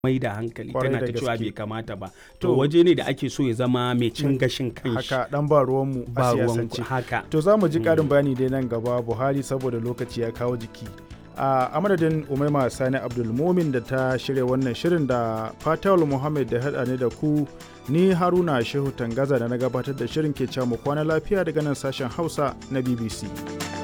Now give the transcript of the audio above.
mai da hankali Kwarai tana da ta cewa gaske. bai kamata ba. To, To waje ne da ake so ya zama mai cin gashin kanshi. haka dan ba ruwanmu a Ba ruwan siyasance. haka. To za mu ji ƙarin bayani dai nan gaba Buhari saboda lokaci ya kawo jiki. A madadin Umaima Sani Abdulmumin da ta shirya wannan shirin da Fatawul Muhammad da haɗa ne da ku, ni Haruna Shehu Tangaza da na gabatar da shirin ke cewa mu kwana lafiya daga nan sashen Hausa na BBC.